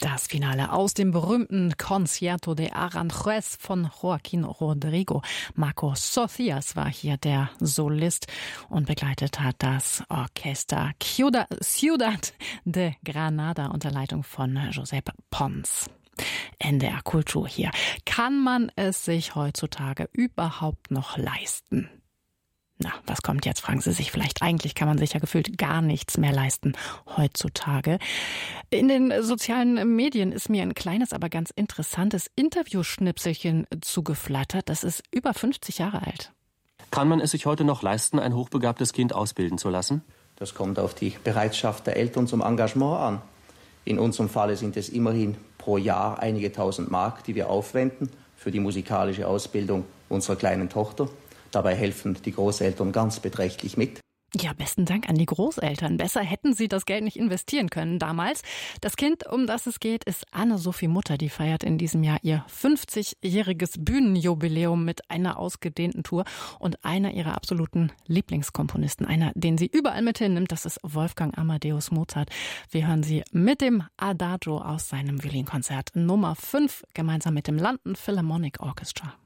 Das Finale aus dem berühmten Concierto de Aranjuez von Joaquín Rodrigo. Marco Socias war hier der Solist und begleitet hat das Orchester Ciudad de Granada unter Leitung von Josep Pons. NDR Kultur hier. Kann man es sich heutzutage überhaupt noch leisten? Na, was kommt jetzt, fragen Sie sich vielleicht. Eigentlich kann man sich ja gefühlt gar nichts mehr leisten heutzutage. In den sozialen Medien ist mir ein kleines, aber ganz interessantes Interviewschnipselchen zugeflattert. Das ist über 50 Jahre alt. Kann man es sich heute noch leisten, ein hochbegabtes Kind ausbilden zu lassen? Das kommt auf die Bereitschaft der Eltern zum Engagement an. In unserem Falle sind es immerhin pro Jahr einige tausend Mark, die wir aufwenden für die musikalische Ausbildung unserer kleinen Tochter. Dabei helfen die Großeltern ganz beträchtlich mit. Ja, besten Dank an die Großeltern. Besser hätten sie das Geld nicht investieren können damals. Das Kind, um das es geht, ist Anne-Sophie Mutter. Die feiert in diesem Jahr ihr 50-jähriges Bühnenjubiläum mit einer ausgedehnten Tour und einer ihrer absoluten Lieblingskomponisten. Einer, den sie überall mit hinnimmt, das ist Wolfgang Amadeus Mozart. Wir hören sie mit dem Adagio aus seinem Violinkonzert Nummer 5 gemeinsam mit dem London Philharmonic Orchestra.